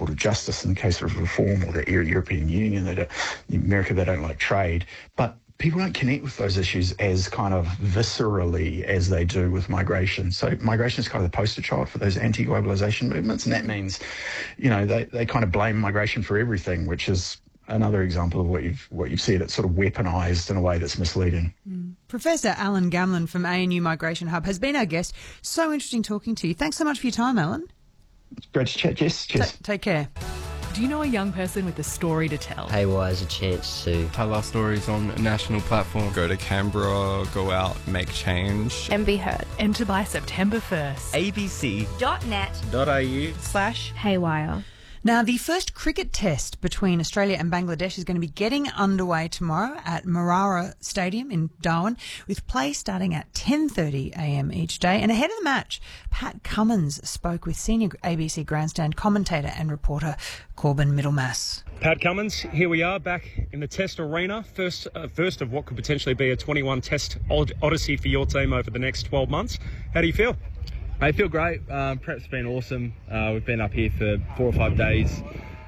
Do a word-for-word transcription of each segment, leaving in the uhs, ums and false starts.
Court of Justice in the case of reform, or the European Union, they don't, in America they don't like trade. But people don't connect with those issues as kind of viscerally as they do with migration. So migration is kind of the poster child for those anti-globalization movements, and that means, you know, they, they kind of blame migration for everything, which is another example of what you've what you've said. It's sort of weaponized in a way that's misleading. Mm. Professor Alan Gamlin from A N U Migration Hub has been our guest. So interesting talking to you. Thanks so much for your time, Alan. It's great to chat, Jess. Cheers. Ta- take care. Do you know a young person with a story to tell? Haywire is a chance to tell our stories on a national platform. Go to Canberra, go out, make change. And be heard. Enter by September first. abc.net.au slash Haywire. Now, the first cricket test between Australia and Bangladesh is going to be getting underway tomorrow at Marara Stadium in Darwin, with play starting at ten thirty a m each day. And ahead of the match, Pat Cummins spoke with senior A B C Grandstand commentator and reporter Corbin Middlemass. Pat Cummins, here we are back in the Test arena, first uh, first of what could potentially be a twenty-one Test od- odyssey for your team over the next twelve months. How do you feel? I feel great. Um, prep's been awesome. Uh, we've been up here for four or five days,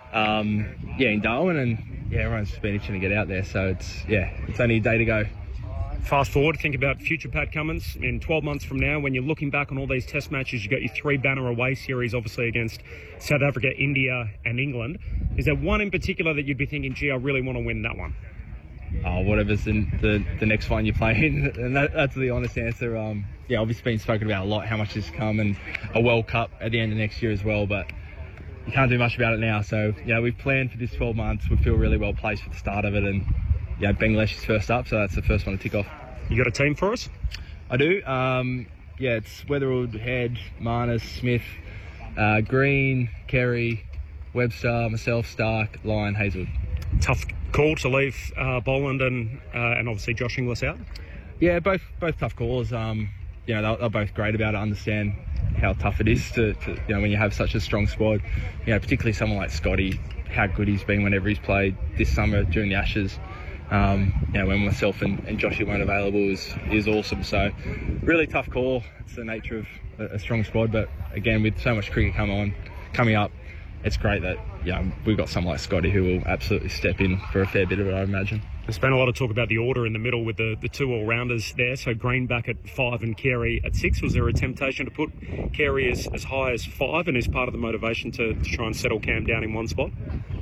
um, yeah, in Darwin, and yeah, everyone's been itching to get out there. So it's yeah, it's only a day to go. Fast forward, think about future Pat Cummins in twelve months from now. When you're looking back on all these Test matches, you've got your three banner away series, obviously against South Africa, India, and England. Is there one in particular that you'd be thinking, gee, I really want to win that one? Oh, whatever's the, the the next one you're playing, and that, that's the honest answer. Um, yeah, obviously been spoken about a lot, how much has come, and a World Cup at the end of next year as well, but you can't do much about it now. So, yeah, we've planned for this twelve months. We feel really well placed for the start of it, and yeah, Bangladesh is first up, so that's the first one to tick off. You got a team for us? I do. Um, yeah, it's Weatherwood, Head, Marnus, Smith, uh, Green, Kerry, Webster, myself, Stark, Lyon, Hazelwood. Tough call to leave uh, Boland and uh, and obviously Josh Inglis out. Yeah, both both tough calls. Um, you know, they're, they're both great about it. Understand how tough it is to, to you know when you have such a strong squad. You know, particularly someone like Scotty, how good he's been whenever he's played this summer during the Ashes. Um, you know, when myself and, and Joshy weren't available is is awesome. So, really tough call. It's the nature of a, a strong squad. But again, with so much cricket come on, coming up, it's great that yeah we've got someone like Scotty who will absolutely step in for a fair bit of it, I imagine. There's been a lot of talk about the order in the middle with the, the two all-rounders there. So Green back at five and Carey at six. Was there a temptation to put Carey as, as high as five, and is part of the motivation to, to try and settle Cam down in one spot?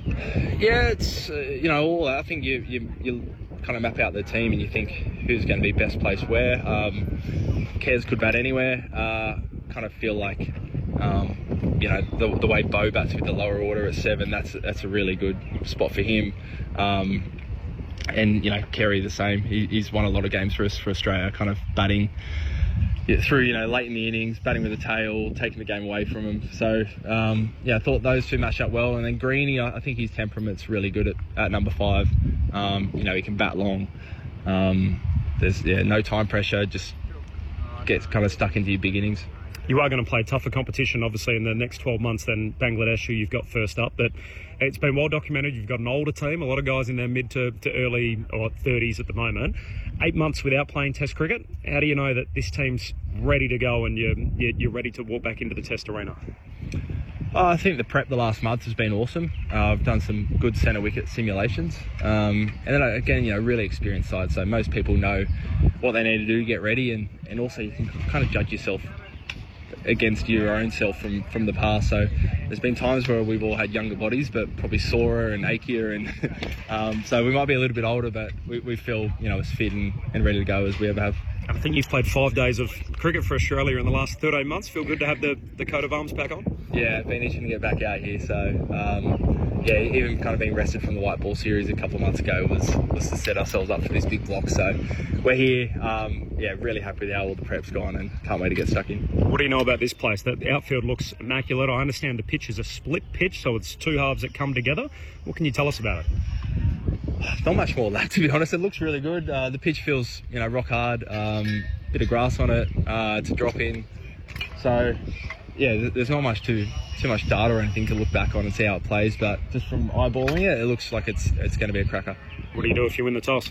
Yeah, it's, uh, you know, all I think you, you you kind of map out the team and you think who's going to be best placed where. Um, Kez could bat anywhere. Uh, kind of feel like, um, you know, the, the way Bo bats with the lower order at seven, that's, that's a really good spot for him. Um, and, you know, Kerry the same. He, he's won a lot of games for us, for Australia, kind of batting yeah, through, you know, late in the innings, batting with the tail, taking the game away from him. So, um, yeah, I thought those two matched up well. And then Greeny, I, I think his temperament's really good at, at number five. Um, you know, he can bat long. Um, there's, yeah, no time pressure, just gets kind of stuck into your big innings. You are going to play tougher competition, obviously, in the next twelve months than Bangladesh, who you've got first up. But it's been well documented. You've got an older team, a lot of guys in their mid to, to early or thirties at the moment. Eight months without playing Test cricket. How do you know that this team's ready to go and you're, you're ready to walk back into the Test arena? Oh, I think the prep the last month has been awesome. Uh, I've done some good centre wicket simulations. Um, and then again, you know, really experienced side. So most people know what they need to do to get ready. And, and also you can kind of judge yourself against your own self from, from the past. So there's been times where we've all had younger bodies, but probably sorer and achier. And um, so we might be a little bit older, but we, we feel, you know, as fit and, and ready to go as we ever have. I think you've played five days of cricket for Australia in the last thirteen months. Feel good to have the, the coat of arms back on? Yeah, been itching to get back out here. So, um, yeah, even kind of being rested from the white ball series a couple of months ago was, was to set ourselves up for this big block. So we're here, um, yeah, really happy with how all the prep's gone and can't wait to get stuck in. What do you know about this place? The outfield looks immaculate. I understand the pitch is a split pitch, so it's two halves that come together. What can you tell us about it? Not much more than that, to be honest. It looks really good. Uh, the pitch feels, you know, rock hard. Um, bit of grass on it uh, to drop in. So, yeah, th- there's not much to too much data or anything to look back on and see how it plays, but just from eyeballing it, it looks like it's it's going to be a cracker. What do you do if you win the toss?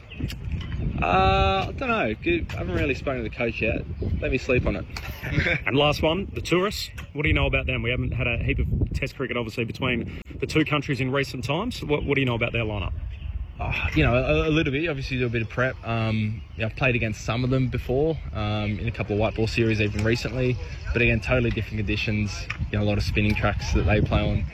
Uh, I don't know. Good. I haven't really spoken to the coach yet. Let me sleep on it. And last one, the tourists. What do you know about them? We haven't had a heap of Test cricket, obviously, between the two countries in recent times. What, what do you know about their lineup? Uh, you know, a, a little bit. Obviously, do a bit of prep. Um, yeah, I've played against some of them before um, in a couple of white ball series, even recently. But again, totally different conditions. You know, a lot of spinning tracks that they play on.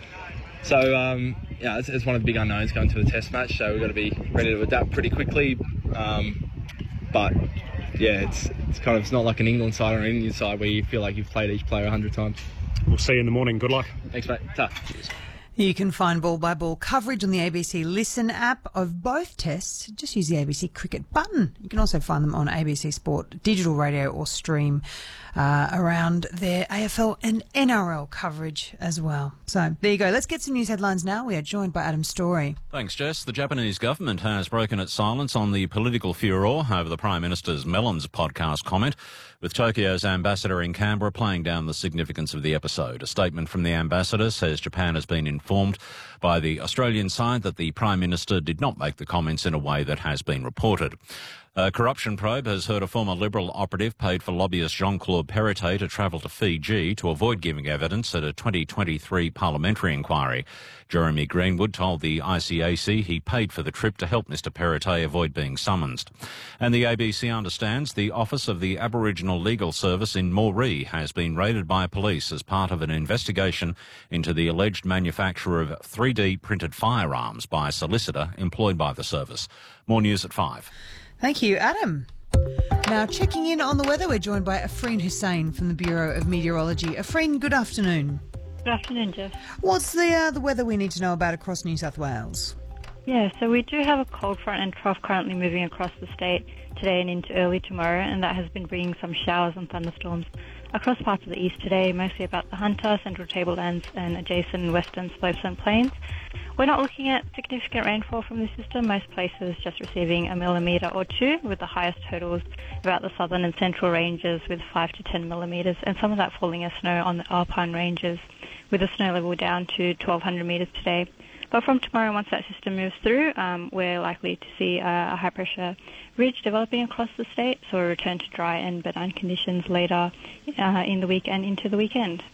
So um, yeah, it's, it's one of the big unknowns going to the Test match. So we've got to be ready to adapt pretty quickly. Um, but yeah, it's it's kind of it's not like an England side or an Indian side where you feel like you've played each player a hundred times. We'll see you in the morning. Good luck. Thanks, mate. Ta. Cheers. You can find ball-by-ball coverage on the A B C Listen app of both tests. Just use the A B C Cricket button. You can also find them on A B C Sport, digital radio or stream uh, around their A F L and N R L coverage as well. So there you go. Let's get some news headlines now. We are joined by Adam Story. Thanks, Jess. The Japanese government has broken its silence on the political furore over the Prime Minister's Melons podcast comment, with Tokyo's ambassador in Canberra playing down the significance of the episode. A statement from the ambassador says Japan has been informed by the Australian side that the Prime Minister did not make the comments in a way that has been reported. A corruption probe has heard a former Liberal operative paid for lobbyist Jean-Claude Perrottet to travel to Fiji to avoid giving evidence at a twenty twenty-three parliamentary inquiry. Jeremy Greenwood told the I C A C he paid for the trip to help Mr Perrottet avoid being summoned. And the A B C understands the Office of the Aboriginal Legal Service in Moree has been raided by police as part of an investigation into the alleged manufacture of three D printed firearms by a solicitor employed by the service. More news at five. Thank you, Adam. Now, checking in on the weather, we're joined by Afreen Hussain from the Bureau of Meteorology. Afreen, good afternoon. Good afternoon, Jeff. What's the uh, the weather we need to know about across New South Wales? Yeah, so we do have a cold front and trough currently moving across the state today and into early tomorrow, and that has been bringing some showers and thunderstorms across parts of the east today, mostly about the Hunter, Central Tablelands and adjacent western slopes and plains. We're not looking at significant rainfall from the system, most places just receiving a millimetre or two, with the highest totals about the southern and central ranges with five to ten millimetres, and some of that falling as snow on the alpine ranges, with the snow level down to twelve hundred metres today. But from tomorrow, once that system moves through, um, we're likely to see a, a high-pressure ridge developing across the state, so a return to dry and benign conditions later uh, in the week and into the weekend.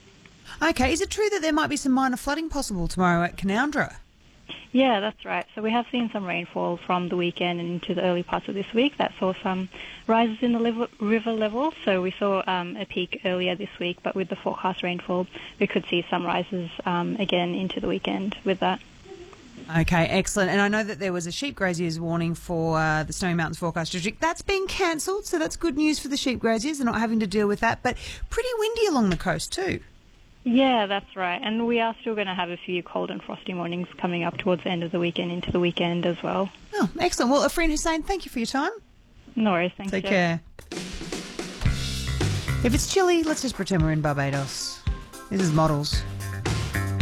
Okay, is it true that there might be some minor flooding possible tomorrow at Canowindra? Yeah, that's right. So we have seen some rainfall from the weekend and into the early parts of this week. That saw some rises in the level, river level. So we saw um, a peak earlier this week, but with the forecast rainfall, we could see some rises um, again into the weekend with that. Okay, excellent. And I know that there was a sheep graziers warning for uh, the Snowy Mountains Forecast District. That's been cancelled, so that's good news for the sheep graziers. They're not having to deal with that, but pretty windy along the coast too. Yeah, that's right. And we are still going to have a few cold and frosty mornings coming up towards the end of the weekend into the weekend as well. Oh, excellent. Well, Afreen Hussain, thank you for your time. No worries. Thanks, Take Jeff. care. If it's chilly, let's just pretend we're in Barbados. This is Models.